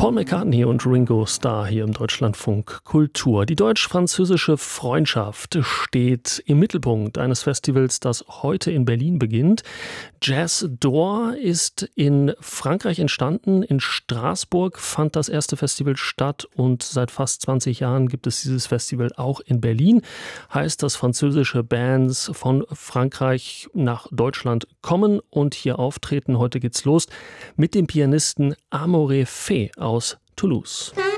Paul McCartney und Ringo Starr hier im Deutschlandfunk Kultur. Die deutsch-französische Freundschaft steht im Mittelpunkt eines Festivals, das heute in Berlin beginnt. Jazz d'Or ist in Frankreich entstanden. In Straßburg fand das erste Festival statt und seit fast 20 Jahren gibt es dieses Festival auch in Berlin. Heißt, dass französische Bands von Frankreich nach Deutschland kommen und hier auftreten. Heute geht's los mit dem Pianisten Amaury Fay aus Toulouse.